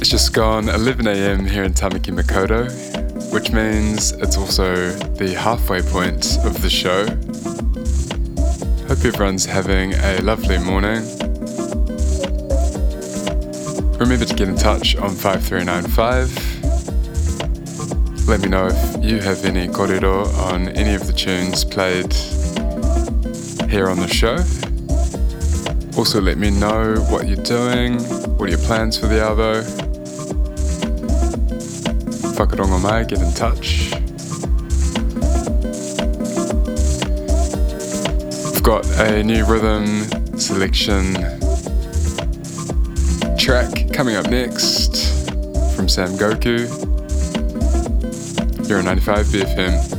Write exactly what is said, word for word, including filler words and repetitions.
It's just gone eleven a.m. here in Tamaki Makaurau, which means it's also the halfway point of the show. Hope everyone's having a lovely morning. Remember to get in touch on five three nine five. Let me know if you have any korero on any of the tunes played here on the show. Also let me know what you're doing, what are your plans for the Arvo. Whakarongo mai, get in touch. I've got a new rhythm selection track coming up next from Sam Goku. You're on ninety-five B F M.